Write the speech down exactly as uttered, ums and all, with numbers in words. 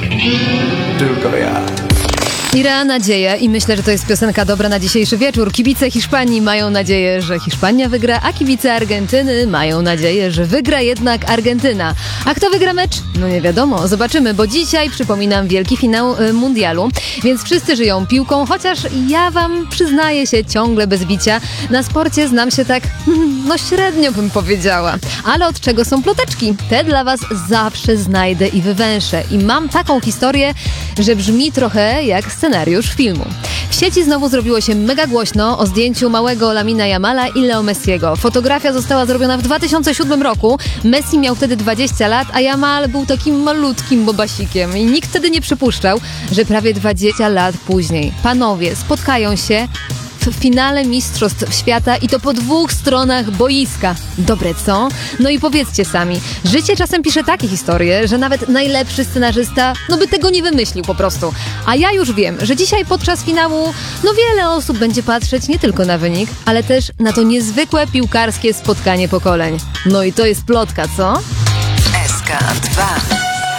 Tylko ja. Ira, nadzieja i myślę, że to jest piosenka dobra na dzisiejszy wieczór. Kibice Hiszpanii mają nadzieję, że Hiszpania wygra, a kibice Argentyny mają nadzieję, że wygra jednak Argentyna. A kto wygra mecz? No nie wiadomo, zobaczymy, bo dzisiaj, przypominam, wielki finał y, mundialu, więc wszyscy żyją piłką, chociaż ja wam przyznaję się ciągle bez bicia. Na sporcie znam się tak, no średnio bym powiedziała. Ale od czego są ploteczki? Te dla was zawsze znajdę i wywęszę. I mam taką historię, że brzmi trochę jak scenariusz filmu. W sieci znowu zrobiło się mega głośno o zdjęciu małego Lamina Yamala i Leo Messiego. Fotografia została zrobiona w dwa tysiące siódmym roku. Messi miał wtedy dwadzieścia lat, a Yamal był takim malutkim bobasikiem. I nikt wtedy nie przypuszczał, że prawie dwadzieścia lat później panowie spotkają się w finale Mistrzostw Świata i to po dwóch stronach boiska. Dobre, co? No i powiedzcie sami, życie czasem pisze takie historie, że nawet najlepszy scenarzysta, no by tego nie wymyślił po prostu. A ja już wiem, że dzisiaj podczas finału, no wiele osób będzie patrzeć nie tylko na wynik, ale też na to niezwykłe piłkarskie spotkanie pokoleń. No i to jest plotka, co? S K dwa.